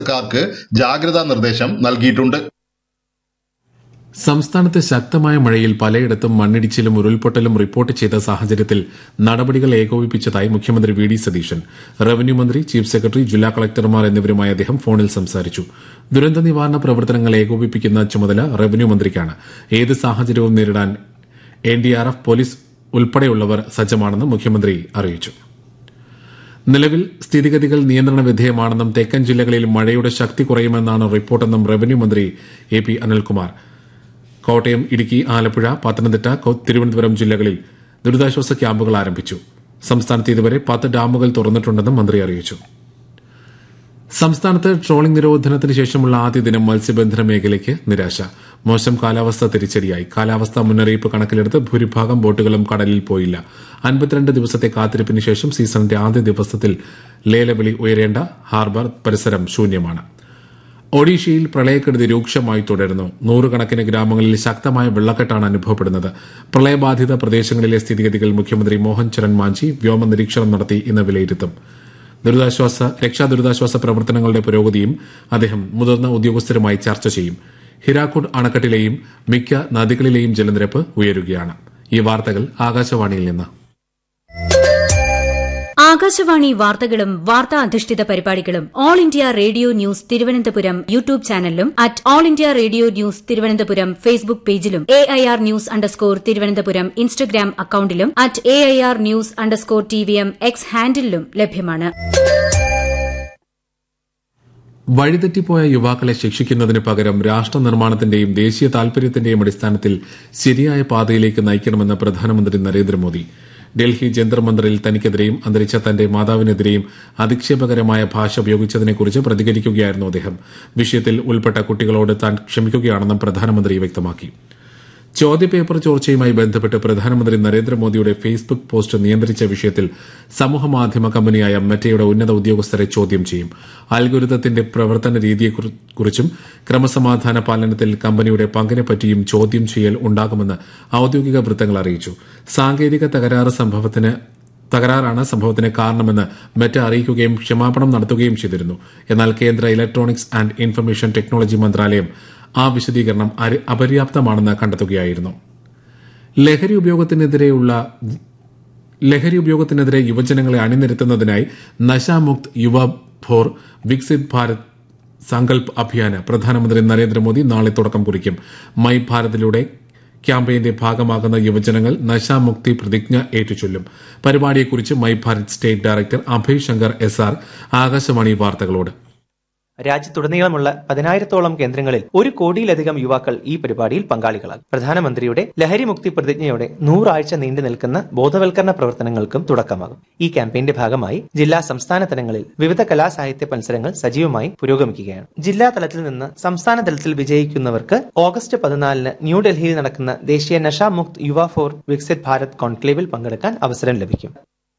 ക്കാർക്ക് ജാഗ്രതാ നിർദ്ദേശം നൽകിയിട്ടുണ്ട്. സംസ്ഥാനത്ത് ശക്തമായ മഴയിൽ പലയിടത്തും മണ്ണിടിച്ചിലും ഉരുൾപൊട്ടലും റിപ്പോർട്ട് ചെയ്ത സാഹചര്യത്തിൽ നടപടികൾ ഏകോപിപ്പിച്ചതായി മുഖ്യമന്ത്രി വി ഡി സതീശൻ. റവന്യൂ മന്ത്രി, ചീഫ് സെക്രട്ടറി, ജില്ലാ കളക്ടർമാർ എന്നിവരുമായി അദ്ദേഹം ഫോണിൽ സംസാരിച്ചു. ദുരന്ത നിവാരണ പ്രവർത്തനങ്ങൾ ഏകോപിപ്പിക്കുന്ന ചുമതല റവന്യൂ മന്ത്രിക്കാണ്. ഏത് സാഹചര്യവും നേരിടാൻ NDRF, പോലീസ് ഉൾപ്പെടെയുള്ളവർ സജ്ജമാണെന്ന് മുഖ്യമന്ത്രി അറിയിച്ചു. നിലവിൽ സ്ഥിതിഗതികൾ നിയന്ത്രണ വിധേയമാണെന്നും തെക്കൻ ജില്ലകളിൽ മഴയുടെ ശക്തി കുറയുമെന്നാണ് റിപ്പോർട്ടെന്നും റവന്യൂ മന്ത്രി AP അനിൽകുമാർ. കോട്ടയം, ഇടുക്കി, ആലപ്പുഴ, പത്തനംതിട്ട, തിരുവനന്തപുരം ജില്ലകളിൽ ദുരിതാശ്വാസ ക്യാമ്പുകൾ ആരംഭിച്ചു. സംസ്ഥാനത്ത് ഇതുവരെ 10 ഡാമുകൾ തുറന്നിട്ടുണ്ടെന്നും മന്ത്രി അറിയിച്ചു. സംസ്ഥാനത്ത് ട്രോളിംഗ് നിരോധനത്തിന് ശേഷമുള്ള ആദ്യ ദിനം മത്സ്യബന്ധന മേഖലയ്ക്ക് നിരാശ. മോശം കാലാവസ്ഥ തിരിച്ചടിയായി. കാലാവസ്ഥാ മുന്നറിയിപ്പ് കണക്കിലെടുത്ത് ഭൂരിഭാഗം ബോട്ടുകളും കടലിൽ പോയില്ല. 52 ദിവസത്തെ കാത്തിരിപ്പിന് ശേഷം സീസണിന്റെ ആദ്യ ദിവസത്തിൽ ലേലവിളി ഉയരേണ്ട ഹാർബർ പരിസരം ശൂന്യമാണ്. ഒഡീഷയിൽ പ്രളയക്കെടുതി രൂക്ഷമായി തുടരുന്നു. നൂറുകണക്കിന് ഗ്രാമങ്ങളിൽ ശക്തമായ വെള്ളക്കെട്ടാണ് അനുഭവപ്പെടുന്നത്. പ്രളയബാധിത പ്രദേശങ്ങളിലെ സ്ഥിതിഗതികൾ മുഖ്യമന്ത്രി മോഹൻ ചരൺ മാഞ്ചി വ്യോമ നിരീക്ഷണം നടത്തി ഇന്ന് വിലയിരുത്തും. രക്ഷാദുരിതാശ്വാസ പ്രവർത്തനങ്ങളുടെ പുരോഗതിയും അദ്ദേഹം മുതിർന്ന ഉദ്യോഗസ്ഥരുമായി ചർച്ച ചെയ്യും. ഹിരാക്കുഡ് അണക്കെട്ടിലെയും മിക്ക നദികളിലെയും ജലനിരപ്പ് ഉയരുകയാണ്. ഈ വാർത്തകൾ ആകാശവാണിയിൽ നിന്ന്. ആകാശവാണി വാർത്തകളും വാർത്താ അധിഷ്ഠിത പരിപാടികളും all India radio news Thiruvananthapuram YouTube ചാനലിലും @all India radio news Thiruvananthapuram Facebook പേജിലും AIR _ തിരുവനന്തപുരം ഇൻസ്റ്റഗ്രാം അക്കൌണ്ടിലും @AIR News _TVM X ഹാൻഡിലും ലഭ്യമാണ്. വഴിതെറ്റിപ്പോയ യുവാക്കളെ ശിക്ഷിക്കുന്നതിന് പകരം രാഷ്ട്ര നിർമ്മാണത്തിന്റെയും ദേശീയ താൽപര്യത്തിന്റെയും അടിസ്ഥാനത്തിൽ ശരിയായ പാതയിലേക്ക് നയിക്കണമെന്ന് പ്രധാനമന്ത്രി നരേന്ദ്രമോദി. ഡൽഹി ജന്തർ മന്ദറിൽ തനിക്കെതിരെയും അന്തരിച്ച തന്റെ മാതാവിനെതിരെയും അധിക്ഷേപകരമായ ഭാഷ ഉപയോഗിച്ചതിനെക്കുറിച്ച് പ്രതികരിക്കുകയായിരുന്നു അദ്ദേഹം. വിഷയത്തിൽ ഉൾപ്പെട്ട കുട്ടികളോട് താൻ ക്ഷമിക്കുകയാണെന്നും പ്രധാനമന്ത്രി വ്യക്തമാക്കി. ചോദ്യപേപ്പർ ചോർച്ചയുമായി ബന്ധപ്പെട്ട് പ്രധാനമന്ത്രി നരേന്ദ്രമോദിയുടെ ഫേസ്ബുക്ക് പോസ്റ്റ് നിയന്ത്രിച്ച വിഷയത്തിൽ സമൂഹമാധ്യമ കമ്പനിയായ മെറ്റയുടെ ഉന്നത ഉദ്യോഗസ്ഥരെ ചോദ്യം ചെയ്യും. അൽഗോരിതത്തിന്റെ പ്രവർത്തന രീതിയെക്കുറിച്ചും ക്രമസമാധാന പാലനത്തിൽ കമ്പനിയുടെ പങ്കിനെപ്പറ്റിയും ചോദ്യം ചെയ്യൽ ഉണ്ടാകുമെന്ന് ഔദ്യോഗിക വൃത്തങ്ങൾ അറിയിച്ചു. സാങ്കേതിക തകരാറാണ് സംഭവത്തിന് കാരണമെന്ന് മെറ്റ അറിയിക്കുകയും ക്ഷമാപണം നടത്തുകയും ചെയ്തിരുന്നു. എന്നാൽ കേന്ദ്ര ഇലക്ട്രോണിക്സ് ആന്റ് ഇൻഫർമേഷൻ ടെക്നോളജി മന്ത്രാലയം ആ വിശദീകരണം അപര്യാപ്തമാണെന്ന് കണ്ടെത്തുകയായിരുന്നു. ലഹരി ഉപയോഗത്തിനെതിരെ യുവജനങ്ങളെ അണിനിരത്തുന്നതിനായി നശാമുക്ത് യുവ ഭോർ വികസിത് ഭാരത് സങ്കൽപ് അഭിയാന് പ്രധാനമന്ത്രി നരേന്ദ്രമോദി നാളെ തുടക്കം കുറിക്കും. മൈ ഭാരതിലൂടെ ക്യാമ്പയിന്റെ ഭാഗമാകുന്ന യുവജനങ്ങൾ നശാമുക്തി പ്രതിജ്ഞ ഏറ്റുചൊല്ലും. പരിപാടിയെക്കുറിച്ച് my Bharat state director Abhay Shankar SR Akashvani വാർത്തകളോട്. രാജ്യത്തുടനീളമുള്ള 10,000-ഓളം കേന്ദ്രങ്ങളിൽ 1 കോടിയിലധികം യുവാക്കൾ ഈ പരിപാടിയിൽ പങ്കാളികളാകും. പ്രധാനമന്ത്രിയുടെ ലഹരിമുക്തി പ്രതിജ്ഞയോടെ 100 ആഴ്ച നീണ്ടു നിൽക്കുന്ന ബോധവൽക്കരണ പ്രവർത്തനങ്ങൾക്കും തുടക്കമാകും. ഈ ക്യാമ്പയിന്റെ ഭാഗമായി ജില്ലാ സംസ്ഥാന തലങ്ങളിൽ വിവിധ കലാസാഹിത്യ മത്സരങ്ങൾ സജീവമായി പുരോഗമിക്കുകയാണ്. ജില്ലാ തലത്തിൽ നിന്ന് സംസ്ഥാന തലത്തിൽ വിജയിക്കുന്നവർക്ക് ഓഗസ്റ്റ് 14 ന്യൂഡൽഹിയിൽ നടക്കുന്ന ദേശീയ നശാമുക്ത് യുവ ഫോർ വികസിത് ഭാരത് കോൺക്ലേവിൽ പങ്കെടുക്കാൻ അവസരം ലഭിക്കും.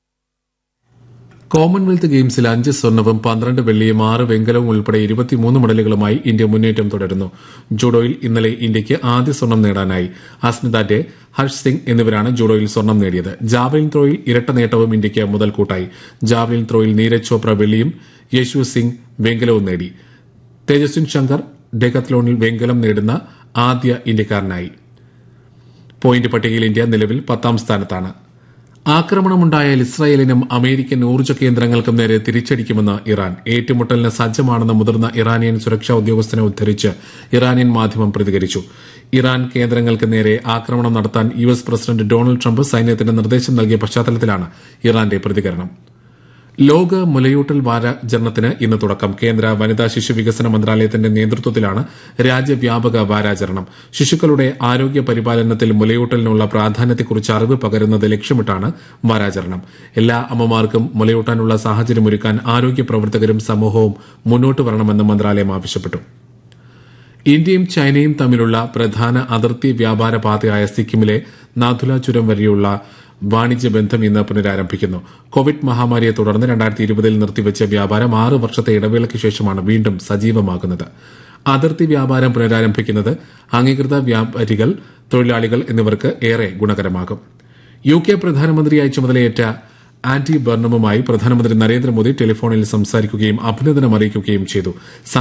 കോമൺവെൽത്ത് ഗെയിംസിൽ 5 സ്വർണവും 12 വെള്ളിയും 6 വെങ്കലവും ഉൾപ്പെടെ 23 മെഡലുകളുമായി ഇന്ത്യ മുന്നേറ്റം തുടരുന്നു. ജൂഡോയിൽ ഇന്നലെ ഇന്ത്യയ്ക്ക് ആദ്യ സ്വർണം നേടാനായി. അസ്മിത ഡേ, ഹർഷ് സിംഗ് എന്നിവരാണ് ജൂഡോയിൽ സ്വർണം നേടിയത്. ജാവലിൻ ത്രോയിൽ ഇരട്ട നേട്ടവും ഇന്ത്യയ്ക്ക് മുതൽക്കൂട്ടായി. ജാവലിൻ ത്രോയിൽ നീരജ് ചോപ്ര വെള്ളിയും യേശു സിംഗ് വെങ്കലവും നേടി. തേജസ്വിൻ ശങ്കർ ഡെക്കത്ലോണിൽ വെങ്കലം നേടുന്ന ആദ്യ ഇന്ത്യക്കാരനായി. പോയിന്റ് പട്ടികയിൽ ഇന്ത്യ നിലവിൽ 10ാം സ്ഥാനത്താണ്. ആക്രമണമുണ്ടായാൽ ഇസ്രായേലിനും അമേരിക്കൻ ഊർജ്ജ കേന്ദ്രങ്ങൾക്കും നേരെ തിരിച്ചടിക്കുമെന്ന് ഇറാൻ. ഏറ്റുമുട്ടലിന് സജ്ജമാണെന്ന് മുതിർന്ന ഇറാനിയൻ സുരക്ഷാ ഉദ്യോഗസ്ഥനെ ഉദ്ധരിച്ച് ഇറാനിയൻ മാധ്യമം പ്രതികരിച്ചു. ഇറാൻ കേന്ദ്രങ്ങൾക്ക് നേരെ ആക്രമണം നടത്താൻ US പ്രസിഡന്റ് ഡൊണാൾഡ് ട്രംപ് സൈന്യത്തിന് നിർദ്ദേശം നൽകിയ പശ്ചാത്തലത്തിലാണ് ഇറാന്റെ പ്രതികരണം. ലോക മുലയൂട്ടൽ വാരാചരണത്തിന് ഇന്ന് തുടക്കം. കേന്ദ്ര വനിതാ ശിശു വികസന മന്ത്രാലയത്തിന്റെ നേതൃത്വത്തിലാണ് രാജ്യവ്യാപക വാരാചരണം. ശിശുക്കളുടെ ആരോഗ്യ പരിപാലനത്തിൽ മുലയൂട്ടലിനുള്ള പ്രാധാന്യത്തെക്കുറിച്ച് അറിവ് പകരുന്നത് ലക്ഷ്യമിട്ടാണ് വാരാചരണം. എല്ലാ അമ്മമാർക്കും മുലയൂട്ടാനുള്ള സാഹചര്യമൊരുക്കാൻ ആരോഗ്യ പ്രവർത്തകരും സമൂഹവും മുന്നോട്ട് വരണമെന്ന് മന്ത്രാലയം ആവശ്യപ്പെട്ടു. ഇന്ത്യയും ചൈനയും തമ്മിലുള്ള പ്രധാന അതിർത്തി വ്യാപാര പാതയായ സിക്കിമിലെ നാഥുല ചുരം വരെയുള്ള വാണിജ്യ ബന്ധം ഇന്ന് പുനരാരംഭിക്കുന്നു. കോവിഡ് മഹാമാരിയെ തുടർന്ന് 2020 നിർത്തിവച്ച വ്യാപാരം 6 വർഷത്തെ ഇടവേളയ്ക്ക് ശേഷമാണ് വീണ്ടും സജീവമാകുന്നത്. അതിർത്തി വ്യാപാരം പുനരാരംഭിക്കുന്നത് അംഗീകൃത വ്യാപാരികൾ, തൊഴിലാളികൾ എന്നിവർക്ക് ഏറെ ഗുണകരമാകും. UK പ്രധാനമന്ത്രിയായി ചുമതലയേറ്റ ആന്റി ബർണമുമായി പ്രധാനമന്ത്രി നരേന്ദ്രമോദി ടെലിഫോണിൽ സംസാരിക്കുകയും അഭിനന്ദനം അറിയിക്കുകയും ചെയ്തു.